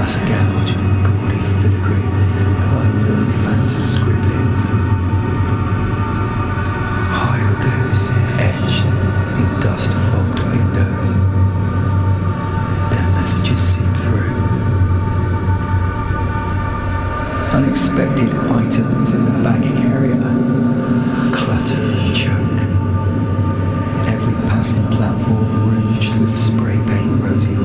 glass gouge and gaudy filigree of unknown phantom scribblings. Hieroglyphs etched in dust-fogged windows. Their messages seep through. Unexpected items in the bagging area clutter and choke. Every passing platform rouged with spray paint rosy